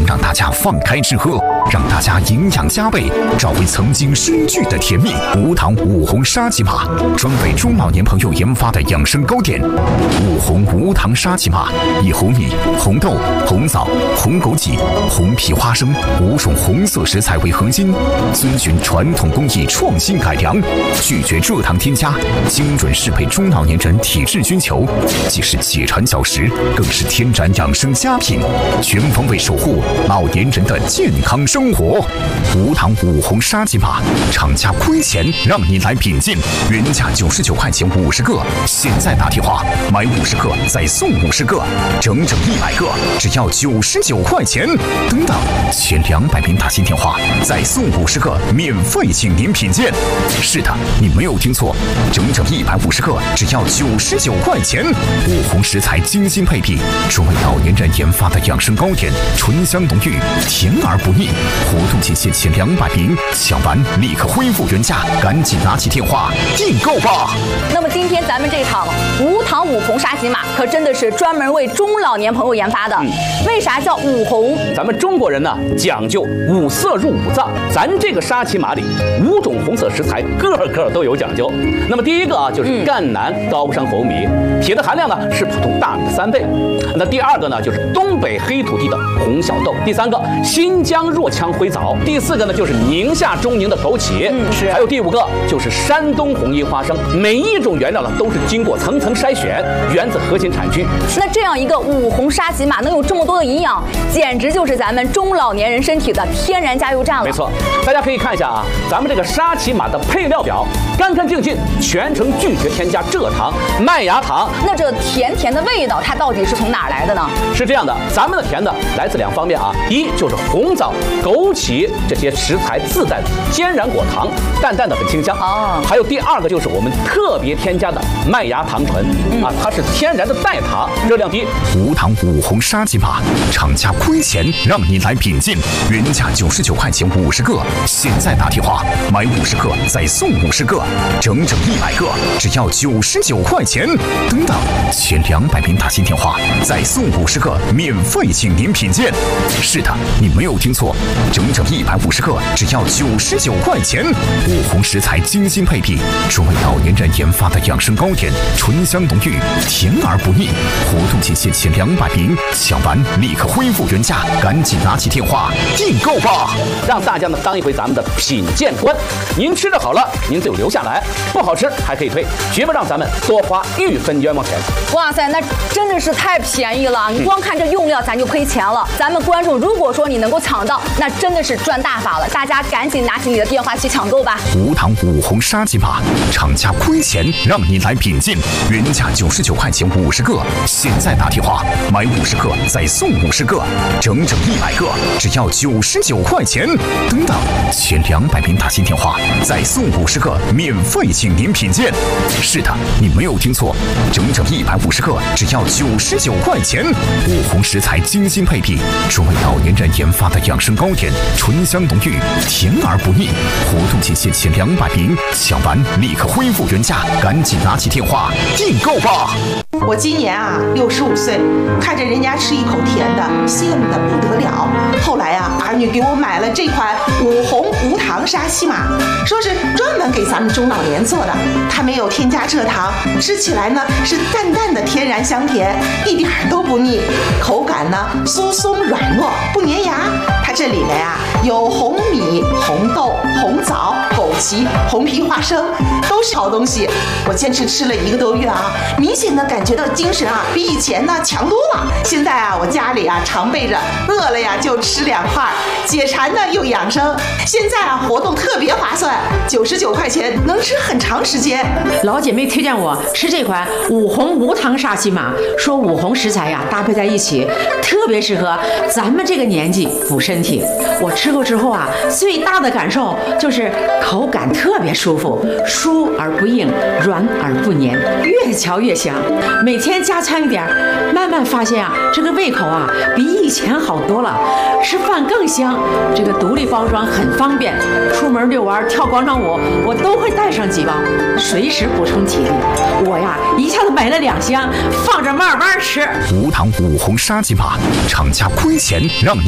让大家放开吃喝，让大家营养加倍，找回曾经失去的甜蜜。无糖五红沙琪玛，专为中老年朋友研发的养生糕点。五红无糖沙琪玛，以红米、红豆、红枣、红枸杞、红皮花生5种红色食材为核心，遵循传统工艺创新改良，拒绝蔗糖添加，精准适配中老年人体质需求，既是解馋小食，更是天然养生佳品，全方位守护老年人的健康生活。无糖五红沙琪玛，厂家亏钱让你来品鉴，原价99块钱50个，现在打电话买50个再送50个，整整100个只要99块钱。等等，前200名打进电话再送50个免费请您品鉴。是的，你没有听错，整整150个只要99块钱。五红食材精心配比，专为老年人研发的养生糕点，醇香浓郁，甜而不腻。活动期限前200名，抢完立刻恢复原价，赶紧拿起电话订购吧。 那么今天咱们这场无糖五红沙琪玛可真的是专门为中老年朋友研发的。为啥叫五红？ 咱们中国人呢讲究五色入五脏，咱这个沙琪玛里5种红色食材个个都有讲究。那么第一个啊就是赣南高山红米，铁的含量呢是普通大米的3倍。那第二个呢就是东北黑土地的红小豆，第3个新疆若羌灰枣，第4个呢就是宁夏中宁的枸杞，还有第5个就是山东红衣花生。每一种原料呢都是经过层层筛选，源自核心产区。 那这样一个五红沙琪玛能有这么多的营养，简直就是咱们中老年人身体的天然加油站了。 没错，大家可以看一下啊，咱们这个沙琪玛的配料表，干干净净，全程拒绝添加蔗糖、麦芽糖。 那这甜甜的味道，它到底是从哪儿来的呢？ 是这样的，咱们的甜的来自2方面啊，一就是红枣、枸杞这些食材自带的天然果糖，淡淡的很清香啊。还有第2个就是我们特别添加的麦芽糖醇啊，它是天然的代糖，热量低。 无糖五红沙琪玛，厂家亏钱让你来品鉴，原价99块钱50个，现在打电话买50个再送50个，整整100个只要99块钱。等等，前200名打进电话再送50个免费请您品鉴。是的，你没有听错，整整150个只要99块钱。五红食材精心配比，专为老年人研发的养生糕点，醇香浓郁，甜而不腻。活动期限前200名，抢完立刻恢复原价，赶紧拿起电话订购吧。 让大家呢当一回咱们的品鉴官，您吃的好了，您就留下来；不好吃还可以退，绝不让咱们多花1分冤枉钱。 哇塞，那真的是太便宜了！你光看这用料，咱就亏钱了。咱们观众如果说你能够抢到，那真的是赚大发了。大家赶紧拿起你的电话去抢购吧。 无糖五红沙琪玛，厂家亏钱让你来品鉴，原价99块钱50个，现在打电话买50个再送50个，整整100个只要99块钱。等等，前200名打进电话再送50个免费请您品鉴。是的，你没有听错，整整150个只要99块钱。五红食材精心配比，专为老年人研发的养生糕点，醇香浓郁，甜而不腻。活动期限前200名，抢完立刻恢复原价，赶紧拿起电话订购吧。 我今年啊65岁，看着人家吃一口甜的，羡慕的不得了。后来啊，儿女给我买了这款五红无糖沙琪玛，说是专门给咱们中老年做的，它没有添加蔗糖，吃起来呢是淡淡的天然香甜，一点都不腻，口感呢酥松软糯，不粘牙。它这里面啊有红米、红豆、红枣、枸杞、红皮花生，都是好东西。我坚持吃了1个多月啊，明显的感觉到精神啊比以前呢强多了。现在啊我家里啊常备着，饿了呀就吃2块，解馋呢又养生。现在啊活动特别划算，99块钱能吃很长时间。 老姐妹推荐我吃这款五红无糖沙琪玛，说五红食材呀搭配在一起，特别适合咱们这个年纪补身体。我吃过之后啊，最大的感受就是口感特别舒服，酥而不硬，软而不黏，越嚼越香。每天加餐一点，慢慢发现啊，这个胃口啊比以前好多了，吃饭更香。这个独立包装很方便，出门遛弯、跳广场舞，我都会带上几包，随时补充体力。我呀一下子买了2箱，放着慢慢吃。 无糖五红沙琪玛，厂家亏钱让你